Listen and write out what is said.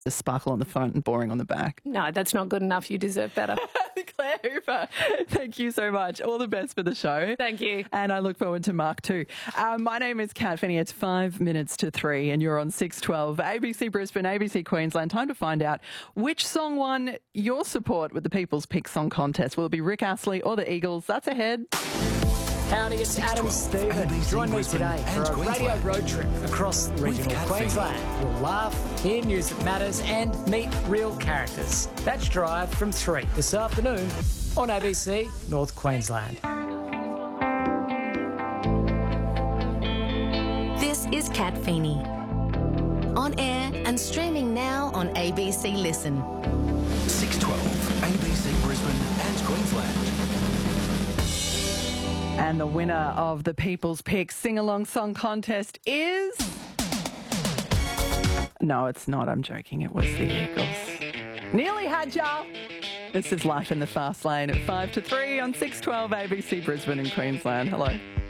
The sparkle on the front and boring on the back. No, that's not good enough. You deserve better. Claire Hooper, thank you so much. All the best for the show. Thank you. And I look forward to Mark too. My name is Kat Finney. It's 5 minutes to 3 and you're on 612 ABC Brisbane, ABC Queensland. Time to find out which song won your support with the People's Pick Song Contest. Will it be Rick Astley or the Eagles? That's ahead. Howdy, it's Adam Stevens. Join me today for a radio road trip across regional Queensland. We'll laugh, hear news that matters and meet real characters. That's Drive from 3 this afternoon on ABC North Queensland. This is Kat Feeney. On air and streaming now on ABC Listen. 612 ABC Brisbane and Queensland. And the winner of the People's Pick Sing-Along Song Contest is... No, it's not. I'm joking. It was the Eagles. Nearly had ya. This is Life in the Fast Lane at 5 to 3 on 612 ABC Brisbane and Queensland. Hello.